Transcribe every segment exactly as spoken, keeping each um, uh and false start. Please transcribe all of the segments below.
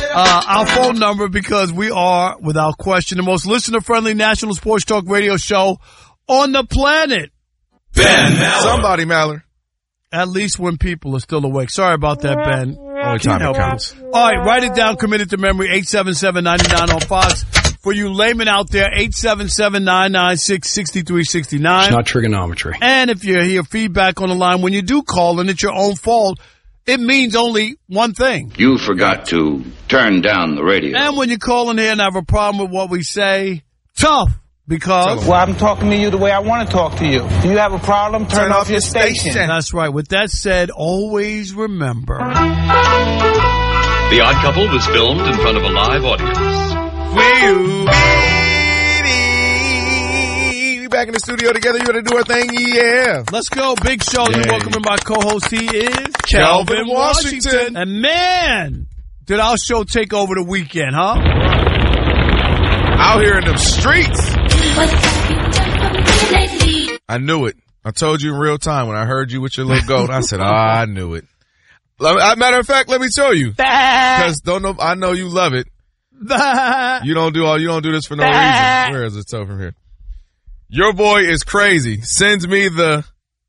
Uh, our phone number, because we are, without question, the most listener-friendly national sports talk radio show on the planet. Ben Maller. Somebody, Maller. At least when people are still awake. Sorry about that, Ben. Only time it counts. All right, write it down, commit it to memory, eight seven seven, nine nine on Fox. For you laymen out there, eight seven seven, nine nine six, six three six nine. It's not trigonometry. And if you hear feedback on the line, when you do call and it's your own fault, it means only one thing. You forgot to turn down the radio. And when you call in here and have a problem with what we say, tough. Because well, I'm talking to you the way I want to talk to you. Do you have a problem? Turn, Turn off, off your station. station. That's right. With that said, always remember. The Odd Couple was filmed in front of a live audience. We back in the studio together. You want to do our thing? Yeah. Let's go. Big show. Yeah. You welcoming my co-host. He is Kelvin Washington. Washington. And man, did our show take over the weekend, huh? Out here in them streets. I knew it. I told you in real time when I heard you with your little goat. I said, oh, I knew it. Matter of fact, let me tell you. Because don't know, I know you love it. You don't do all, you don't do this for no reason. Where is it so from here? Your boy is crazy. Sends me the,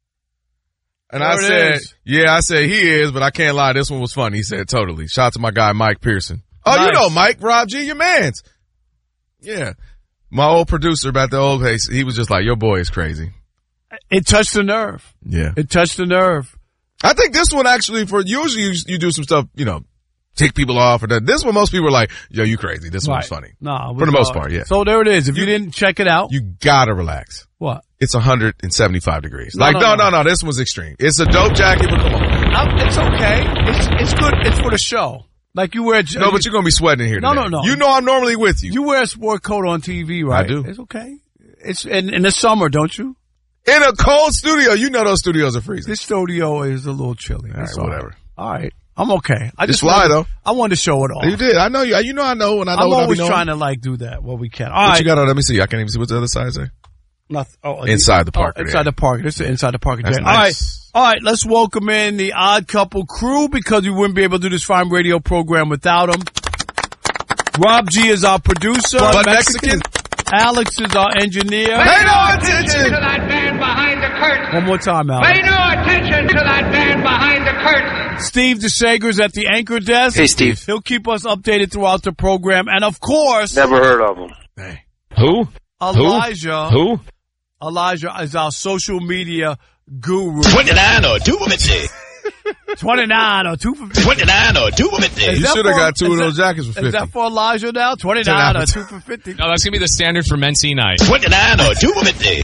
and I said, is. yeah, I said he is, but I can't lie. This one was funny. He said totally. Shout out to my guy, Mike Pearson. Oh, nice. You know Mike, Rob G, your mans. Yeah. My old producer about the old place, he was just like, your boy is crazy. It touched the nerve. Yeah. It touched the nerve. I think this one actually, for usually you, you do some stuff, you know, tick people off or that. This one, most people are like, yo, you crazy. This right. one's funny. No, for the most part, yeah. So there it is. If you, you didn't check it out. You gotta relax. What? It's one hundred seventy-five degrees. No, like, no no, no, no, no, this one's extreme. It's a dope jacket, but come on. I'm, it's okay. It's, it's good. It's for the show. Like you wear. No, but you're gonna be sweating here No, today. no, no. You know I'm normally with you. You wear a sport coat on T V, right? I do. It's okay. It's in, in the summer, don't you? In a cold studio. You know those studios are freezing. This studio is a little chilly. All right, all whatever. Right. All right. I'm okay. I just just fly wanted, though. I wanted to show it off. You did. I know you. You know I know, and I know. I'm what always I be trying to like do that. What we can. All what right. you got on? Let me see. I can't even see what the other side say. Nothing. Oh, inside the park. Oh, inside the park. This is inside the park. That's All nice. right. All right. Let's welcome in the Odd Couple crew because we wouldn't be able to do this fine radio program without them. Rob G is our producer. But Mexican. Mexican. Alex is our engineer. Pay no attention to that man behind the curtain. One more time, Alex. Pay no attention to that man behind the curtain. Steve DeSager's at the anchor desk. Hey, Steve. He'll keep us updated throughout the program. And, of course... Never heard of him. Hey. Who? Elijah. Who? Elijah is our social media guru. twenty-nine or two fifty. twenty-nine or two fifty. twenty-nine or two fifty. You should have got two of those jackets for fifty. Is that for Elijah now? twenty-nine or two for fifty. No, that's going to be the standard for Mency night. twenty-nine or two fifty.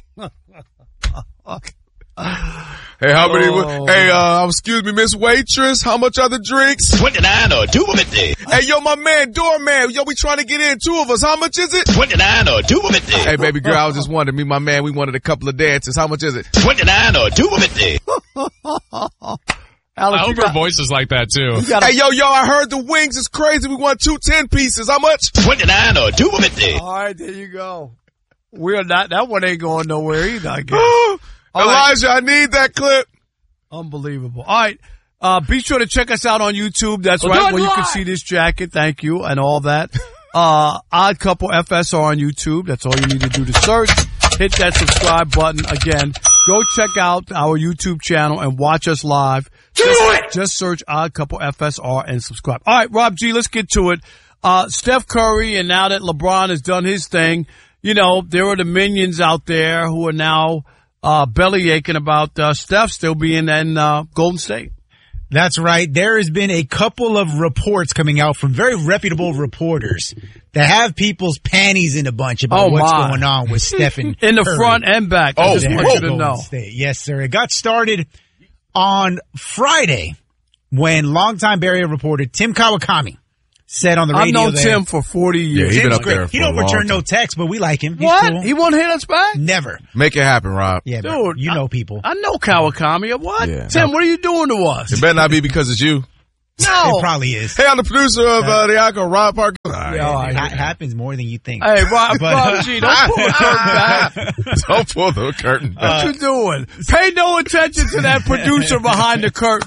Hey, how many? Oh. Hey, uh, excuse me, Miss Waitress. How much are the drinks? twenty-nine or two fifty. Hey, yo, my man, doorman. Yo, we trying to get in. Two of us. How much is it? twenty-nine or two fifty. Hey, baby girl, I was just wondering. Me, and my man, we wanted a couple of dances. How much is it? twenty-nine or two fifty. Alex, I hope her voice is like that too. Hey, yo, yo, I heard the wings is crazy. We want two ten pieces. How much? twenty-nine or two fifty. All right, there you go. We are not. That one ain't going nowhere either. I guess. Elijah, right. I need that clip. Unbelievable. All right. Uh, be sure to check us out on YouTube. That's We'll right, where you live. can see this jacket. Thank you. And all that. Uh, Odd Couple F S R on YouTube. That's all you need to do to search. Hit that subscribe button. Again, go check out our YouTube channel and watch us live. Do just, it! Just search Odd Couple F S R and subscribe. All right, Rob G, let's get to it. Uh, Steph Curry, and now that LeBron has done his thing, you know, there are the minions out there who are now uh, belly aching about uh, Steph still being in uh, Golden State. That's right. There has been a couple of reports coming out from very reputable reporters that have people's panties in a bunch about Oh, what's my. going on with Stephen In the Curry. front and back. I Oh, just want whoa. you to know. Golden State. Yes, sir. It got started on Friday when longtime Bay Area reporter Tim Kawakami said on the I've radio known there, Tim for forty years. Yeah, he's been Tim's up great. there He for a don't long return no time. text, but we like him. He's What? cool. He won't hit us back? Never. Make it happen, Rob. Yeah, Dude, but you know I- people. I know Kawakami. What? Yeah. Tim, what are you doing to us? It better not be because it's you. No. It probably is. Hey, I'm the producer of uh, the Icon, Rob Parker. All right. Yeah, all right. It ha- happens more than you think. Hey, Rob, But- Rob G, don't pull the curtain back. Don't pull the curtain back. What you doing? Pay no attention to that producer behind the curtain.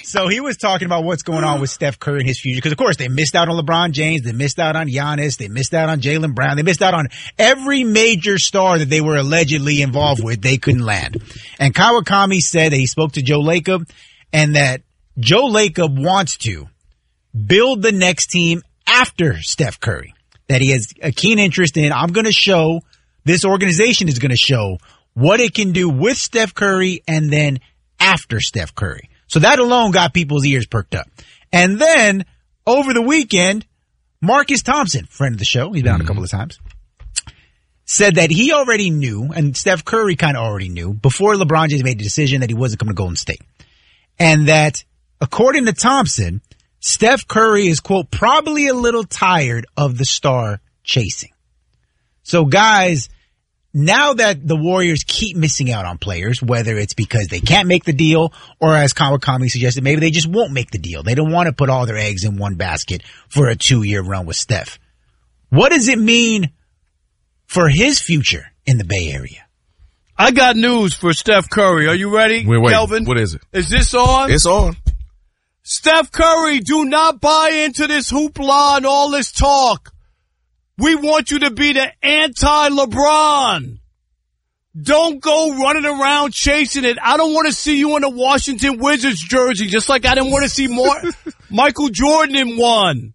So he was talking about what's going on with Steph Curry and his future. Because, of course, they missed out on LeBron James. They missed out on Giannis. They missed out on Jaylen Brown. They missed out on every major star that they were allegedly involved with. They couldn't land. And Kawakami said that he spoke to Joe Lacob and that Joe Lacob wants to build the next team after Steph Curry. That he has a keen interest in. I'm going to show, this organization is going to show what it can do with Steph Curry and then after Steph Curry. So that alone got people's ears perked up. And then over the weekend, Marcus Thompson, friend of the show, he's been on a couple of times, said that he already knew, and Steph Curry kind of already knew, before LeBron James made the decision that he wasn't coming to Golden State. And that, according to Thompson, Steph Curry is, quote, probably a little tired of the star chasing. So, guys, now that the Warriors keep missing out on players, whether it's because they can't make the deal or, as Kawakami suggested, maybe they just won't make the deal. They don't want to put all their eggs in one basket for a two-year run with Steph. What does it mean for his future in the Bay Area? I got news for Steph Curry. Are you ready, wait, wait, Kelvin? What is it? Is this on? It's on. Steph Curry, do not buy into this hoopla and all this talk. We want you to be the anti-LeBron. Don't go running around chasing it. I don't want to see you in a Washington Wizards jersey, just like I didn't want to see more Michael Jordan in one.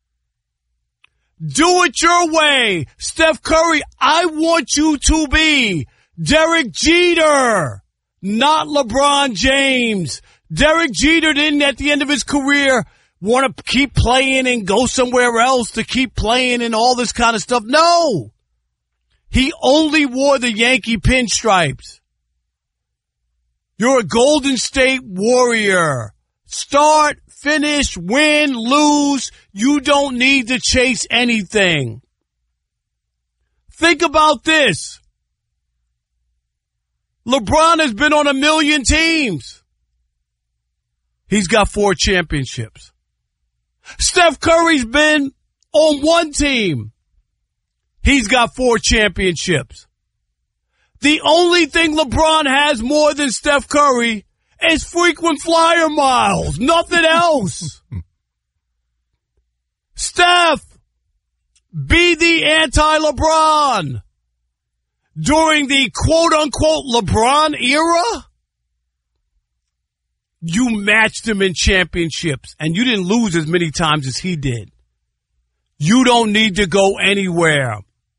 Do it your way. Steph Curry, I want you to be Derek Jeter, not LeBron James. Derek Jeter didn't, at the end of his career, want to keep playing and go somewhere else to keep playing and all this kind of stuff. No. He only wore the Yankee pinstripes. You're a Golden State Warrior. Start, finish, win, lose. You don't need to chase anything. Think about this. LeBron has been on a million teams. He's got four championships. Steph Curry's been on one team. He's got four championships. The only thing LeBron has more than Steph Curry is frequent flyer miles. Nothing else. Steph, be the anti-LeBron. During the quote-unquote LeBron era, you matched him in championships, and you didn't lose as many times as he did. You don't need to go anywhere.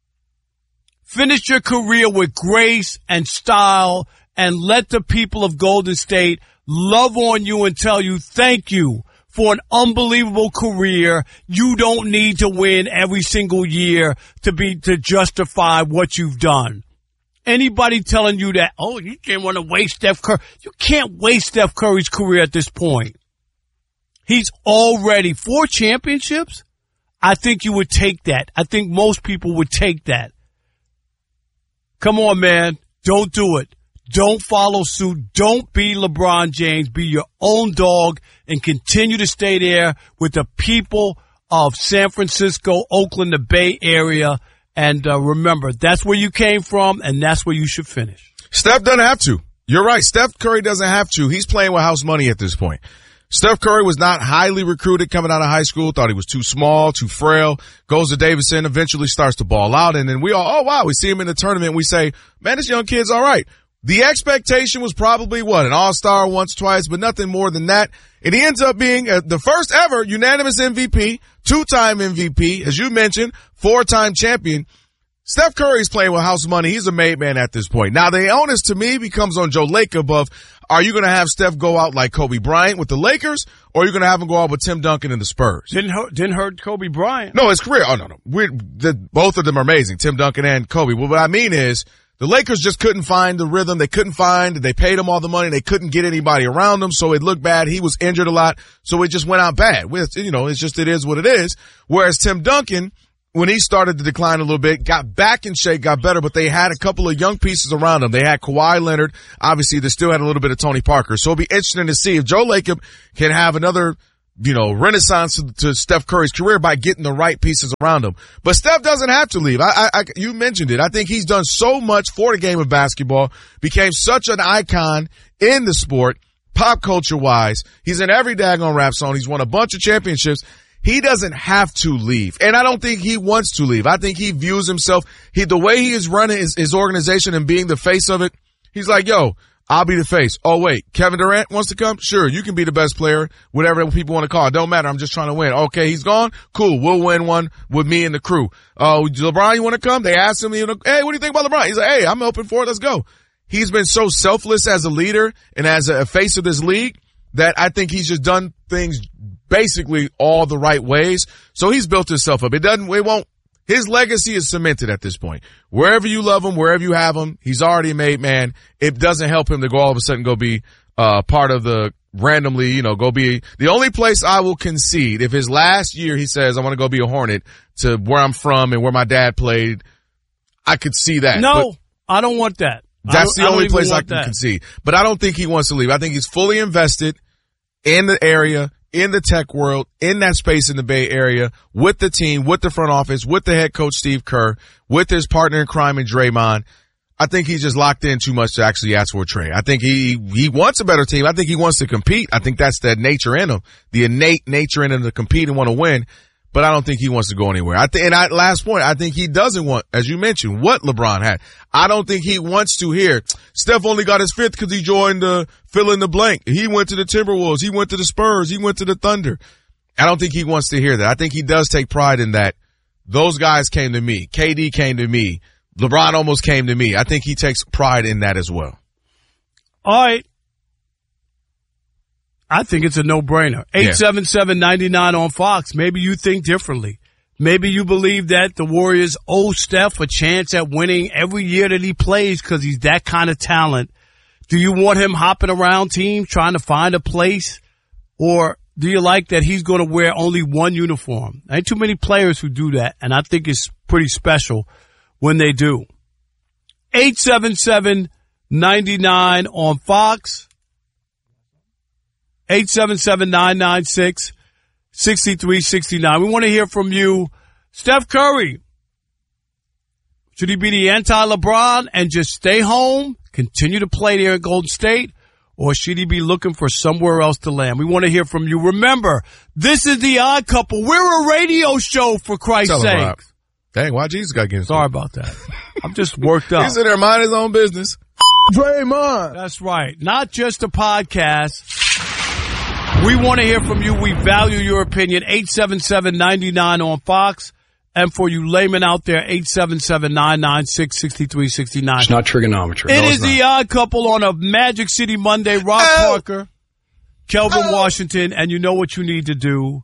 Finish your career with grace and style, and let the people of Golden State love on you and tell you thank you for an unbelievable career. You don't need to win every single year to be to justify what you've done. Anybody telling you that, oh, you didn't want to waste Steph Curry. You can't waste Steph Curry's career at this point. He's already four championships. I think you would take that. I think most people would take that. Come on, man. Don't do it. Don't follow suit. Don't be LeBron James. Be your own dog and continue to stay there with the people of San Francisco, Oakland, the Bay Area. And uh, remember, that's where you came from, and that's where you should finish. Steph doesn't have to. You're right. Steph Curry doesn't have to. He's playing with house money at this point. Steph Curry was not highly recruited coming out of high school, thought he was too small, too frail, goes to Davidson, eventually starts to ball out, and then we all, oh, wow, we see him in the tournament, and we say, man, this young kid's all right. The expectation was probably, what, an all-star once, twice, but nothing more than that. And he ends up being uh, the first ever unanimous M V P, two-time M V P, as you mentioned, four-time champion. Steph Curry's playing with house money. He's a made man at this point. Now, the onus to me becomes on Joe Lacob of, are you going to have Steph go out like Kobe Bryant with the Lakers, or are you going to have him go out with Tim Duncan and the Spurs? Didn't hurt, didn't hurt Kobe Bryant. No, his career. Oh, no, no. We're, the, both of them are amazing, Tim Duncan and Kobe. Well, what I mean is, the Lakers just couldn't find the rhythm. They couldn't find, they paid him all the money. They couldn't get anybody around him. So it looked bad. He was injured a lot. So it just went out bad. With, you know, it's just, it is what it is. Whereas Tim Duncan, when he started to decline a little bit, got back in shape, got better, but they had a couple of young pieces around him. They had Kawhi Leonard. Obviously, they still had a little bit of Tony Parker. So it'll be interesting to see if Joe Lacob can have another, you know, renaissance to, to Steph Curry's career by getting the right pieces around him. But Steph doesn't have to leave. I, I, I, you mentioned it. I think he's done so much for the game of basketball, became such an icon in the sport, pop culture wise. He's in every daggone rap song. He's won a bunch of championships. He doesn't have to leave. And I don't think he wants to leave. I think he views himself, he, the way he is running his, his organization and being the face of it, he's like, yo, I'll be the face. Oh, wait, Kevin Durant wants to come? Sure, you can be the best player, whatever people want to call it. Don't matter. I'm just trying to win. Okay, he's gone? Cool. We'll win one with me and the crew. Uh, LeBron, you want to come? They asked him, you know, hey, what do you think about LeBron? He's like, hey, I'm open for it. Let's go. He's been so selfless as a leader and as a face of this league that I think he's just done things basically all the right ways. So he's built himself up. It doesn't, it won't, his legacy is cemented at this point. Wherever you love him, wherever you have him, he's already a made man. It doesn't help him to go all of a sudden go be, uh, part of the randomly, you know, go be the only place I will concede if his last year he says, I want to go be a Hornet to where I'm from and where my dad played. I could see that. No, I don't want that. That's the only place I can that. concede. But I don't think he wants to leave. I think he's fully invested in the area, in the tech world, in that space in the Bay Area, with the team, with the front office, with the head coach Steve Kerr, with his partner in crime in Draymond. I think he's just locked in too much to actually ask for a trade. I think he he wants a better team. I think he wants to compete. I think that's the nature in him, the innate nature in him to compete and want to win. But I don't think he wants to go anywhere. I think, and I, last point, I think he doesn't want, as you mentioned, what LeBron had. I don't think he wants to hear, Steph only got his fifth because he joined the fill in the blank. He went to the Timberwolves. He went to the Spurs. He went to the Thunder. I don't think he wants to hear that. I think he does take pride in that. Those guys came to me. K D came to me. LeBron almost came to me. I think he takes pride in that as well. All right. I think it's a no-brainer. eight seven seven, nine nine on Fox. Maybe you think differently. Maybe you believe that the Warriors owe Steph a chance at winning every year that he plays because he's that kind of talent. Do you want him hopping around teams trying to find a place? Or do you like that he's going to wear only one uniform? Ain't too many players who do that, and I think it's pretty special when they do. eight seven seven, nine nine on Fox. eight seven seven, nine nine six, six three six nine. We want to hear from you. Steph Curry, should he be the anti-LeBron and just stay home, continue to play there at Golden State, or should he be looking for somewhere else to land? We want to hear from you. Remember, this is The Odd Couple. We're a radio show, for Christ's sake. Dang, why Jesus got to get Sorry about that. I'm just worked up. He's in there minding his own business. Draymond. That's right. Not just a podcast. We want to hear from you. We value your opinion. eight seven seven, nine nine on Fox. And for you laymen out there, eight seven seven, nine nine six, six three six nine. It's not trigonometry. It no, is The Odd Couple on a Magic City Monday. Rob oh. Parker, Kelvin oh. Washington, and you know what you need to do.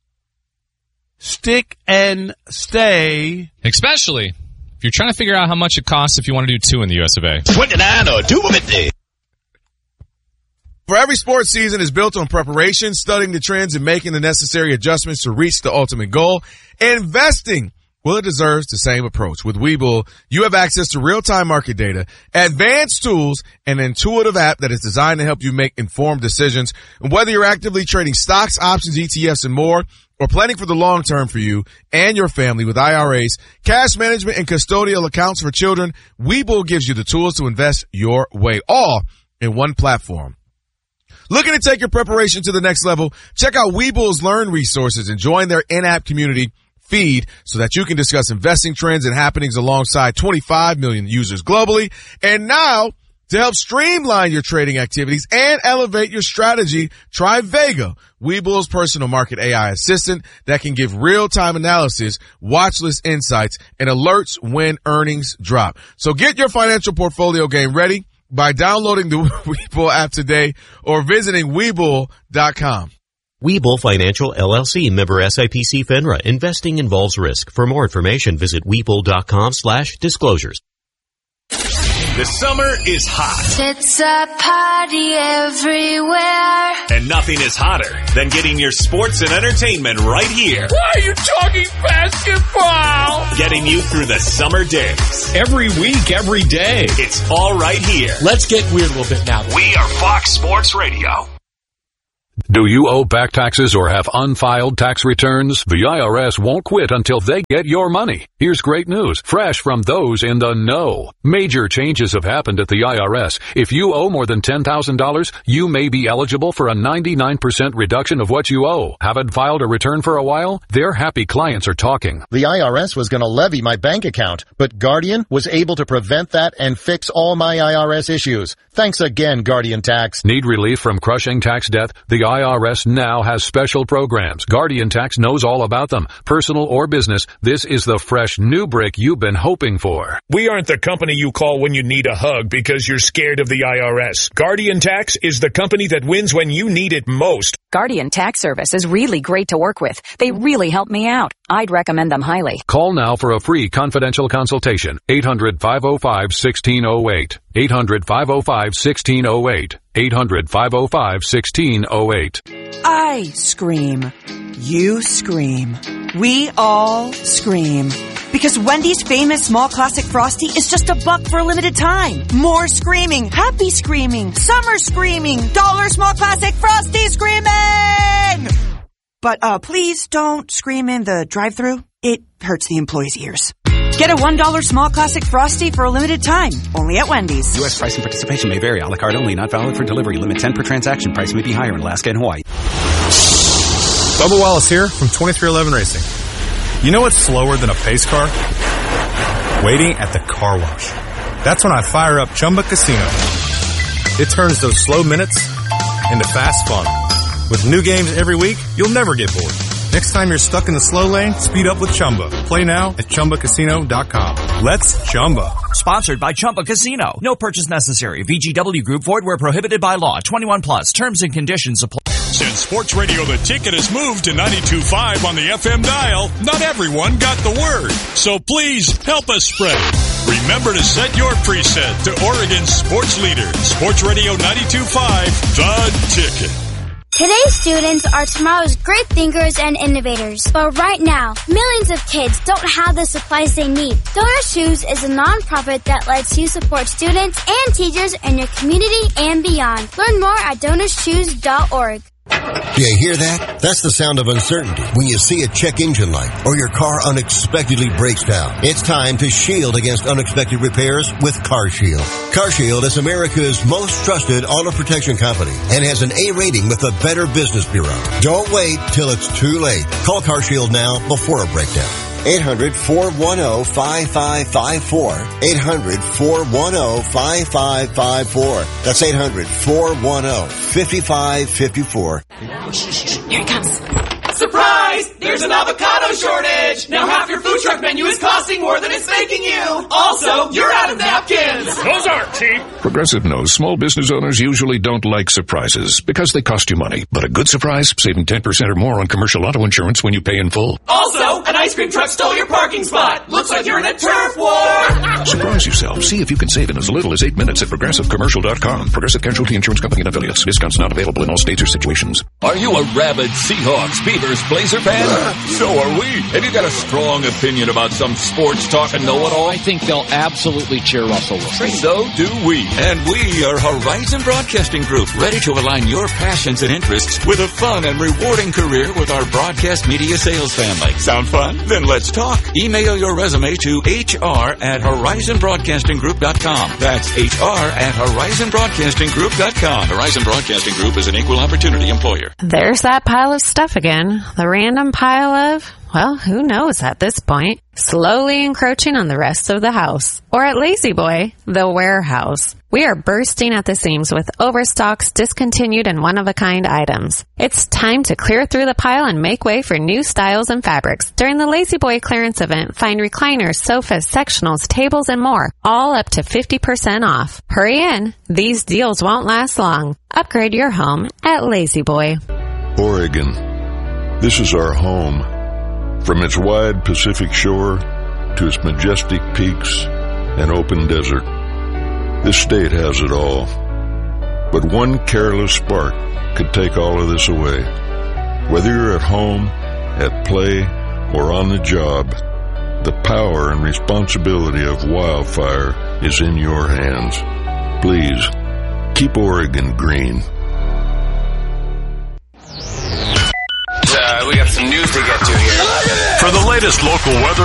Stick and stay. Especially if you're trying to figure out how much it costs if you want to do two in the U S of A. twenty-nine or do with it. For every sports season is built on preparation, studying the trends, and making the necessary adjustments to reach the ultimate goal. Investing, well, it deserves the same approach. With Webull, you have access to real-time market data, advanced tools, and an intuitive app that is designed to help you make informed decisions. And whether you're actively trading stocks, options, E T Fs, and more, or planning for the long term for you and your family with I R As, cash management, and custodial accounts for children, Webull gives you the tools to invest your way, all in one platform. Looking to take your preparation to the next level? Check out Webull's Learn resources and join their in-app community feed so that you can discuss investing trends and happenings alongside twenty-five million users globally. And now, to help streamline your trading activities and elevate your strategy, try Vega, Webull's personal market A I assistant that can give real-time analysis, watch list insights, and alerts when earnings drop. So get your financial portfolio game ready by downloading the Webull app today or visiting Webull dot com. Webull Financial, L L C, member S I P C FINRA. Investing involves risk. For more information, visit Webull dot com slash disclosures. The summer is hot. It's a party everywhere. And nothing is hotter than getting your sports and entertainment right here. Why are you talking basketball? Getting you through the summer days. Every week, every day. It's all right here. Let's get weird a little bit now. We are Fox Sports Radio. Do you owe back taxes or have unfiled tax returns? The I R S won't quit until they get your money. Here's great news, fresh from those in the know. Major changes have happened at the I R S. If you owe more than ten thousand dollars, you may be eligible for a ninety-nine percent reduction of what you owe. Haven't filed a return for a while? Their happy clients are talking. The I R S was going to levy my bank account, but Guardian was able to prevent that and fix all my I R S issues. Thanks again, Guardian Tax. Need relief from crushing tax debt? The I R S now has special programs. Guardian Tax knows all about them. Personal or business, this is the fresh new brick you've been hoping for. We aren't the company you call when you need a hug because you're scared of the I R S. Guardian Tax is the company that wins when you need it most. Guardian Tax Service is really great to work with. They really help me out. I'd recommend them highly. Call now for a free confidential consultation. eight hundred, five oh five, one six oh eight. eight hundred, five oh five, one six oh eight. eight hundred, five oh five, one six oh eight. I scream. You scream. We all scream. Because Wendy's famous small classic Frosty is just a buck for a limited time. More screaming, happy screaming, summer screaming, dollar small classic Frosty screaming! But uh, please don't scream in the drive-thru. It hurts the employees' ears. Get a one dollar small classic Frosty for a limited time. Only at Wendy's. U S price and participation may vary. A la carte only. Not valid for delivery. Limit ten per transaction. Price may be higher in Alaska and Hawaii. Bubba Wallace here from twenty-three eleven Racing. You know what's slower than a pace car? Waiting at the car wash. That's when I fire up Chumba Casino. It turns those slow minutes into fast fun. With new games every week, you'll never get bored. Next time you're stuck in the slow lane, speed up with Chumba. Play now at Chumba Casino dot com. Let's Chumba. Sponsored by Chumba Casino. No purchase necessary. V G W Group. Void where prohibited by law. twenty-one plus. Terms and conditions apply. Since Sports Radio The Ticket has moved to ninety-two point five on the F M dial, not everyone got the word. So please help us spread it. Remember to set your preset to Oregon's sports leader. Sports Radio ninety-two point five, The Ticket. Today's students are tomorrow's great thinkers and innovators. But right now, millions of kids don't have the supplies they need. Donor Shoes is a nonprofit that lets you support students and teachers in your community and beyond. Learn more at donor shoes dot org. Do you hear that? That's the sound of uncertainty when you see a check engine light or your car unexpectedly breaks down. It's time to shield against unexpected repairs with CarShield. CarShield is America's most trusted auto protection company and has an A rating with the Better Business Bureau. Don't wait till it's too late. Call CarShield now before a breakdown. eight hundred, four one zero, five five five four. eight hundred, four one zero, five five five four. That's eight hundred, four one zero, five five five four. Here it comes. Surprise! There's an avocado shortage! Now half your food truck menu is costing more than it's making you! Also, you're out of napkins! Those aren't cheap! Progressive knows small business owners usually don't like surprises because they cost you money. But a good surprise, saving ten percent or more on commercial auto insurance when you pay in full. Also, an ice cream truck stole your parking spot! Looks like you're in a turf war! Surprise yourself. See if you can save in as little as eight minutes at progressive commercial dot com. Progressive Casualty Insurance Company and affiliates. Discounts not available in all states or situations. Are you a rabid Seahawks, Beavers, Blazer fan? So are we. Have you got a strong opinion about some sports talk and know-it-all? I think they'll absolutely cheer Russell Wilson. So do we. And we are Horizon Broadcasting Group, ready to align your passions and interests with a fun and rewarding career with our broadcast media sales family. Sound fun? Then let's talk. Email your resume to H R at horizon broadcasting group dot com. That's H R at horizon broadcasting group dot com. Horizon Broadcasting Group is an equal opportunity employer. There's that pile of stuff again. The random pile of, well, who knows at this point, slowly encroaching on the rest of the house. Or at Lazy Boy, the warehouse. We are bursting at the seams with overstocks, discontinued, and one-of-a-kind items. It's time to clear through the pile and make way for new styles and fabrics. During the Lazy Boy clearance event, find recliners, sofas, sectionals, tables, and more, all up to fifty percent off. Hurry in. These deals won't last long. Upgrade your home at Lazy Boy. Oregon. This is our home. From its wide Pacific shore to its majestic peaks and open desert, this state has it all. But one careless spark could take all of this away. Whether you're at home, at play, or on the job, the power and responsibility of wildfire is in your hands. Please, keep Oregon green. uh, we got some news to get to here. For the latest local weather